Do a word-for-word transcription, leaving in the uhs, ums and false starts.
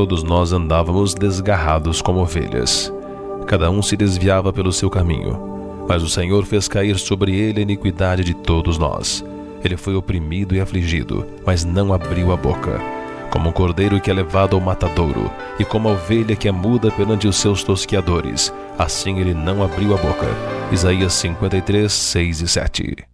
todos nós andávamos desgarrados como ovelhas. Cada um se desviava pelo seu caminho, mas o Senhor fez cair sobre ele a iniquidade de todos nós. Ele foi oprimido e afligido, mas não abriu a boca. Como um cordeiro que é levado ao matadouro, e como a ovelha que é muda perante os seus tosqueadores, assim ele não abriu a boca. Isaías cinquenta e três, seis e sete.